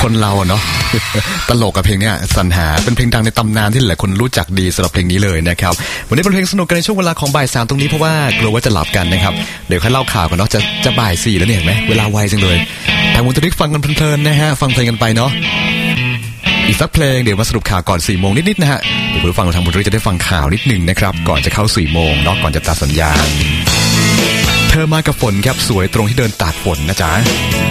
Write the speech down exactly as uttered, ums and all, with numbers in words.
คนเราเนาะ ตลกกับเพลงเนี้ยสรรหาเป็นเพลงดังในตำนานที่หลายคนรู้จักดีสำหรับเพลงนี้เลยนะครับวันนี้เป็นเพลงสนุกกันในช่วงเวลาของบ่ายสามตรงนี้เพราะว่ากลัวว่าจะหลับกันนะครับเดี๋ยวค่อยเล่าข่าวกันเนาะจะจะบ่ายสี่แล้วเนี่ยเห็นไหมเวลาไวจังเลยทางมูลนิธิฟังกันเพลินๆนะฮะฟังเพลงกันไปเนาะอีกสักเพลงเดี๋ยวมาสรุปข่าวก่อนสี่โมงนิดๆนะฮะเดี๋ยวผู้ฟังทางมูลนิธิจะได้ฟังข่าวนิดนึงนะครับก่อนจะเข้าสี่โมงเนาะก่อนจะตัดสัญญาณเธอมากับฝนครับสวยตรงที่เดินตากฝนนะจ๊ะ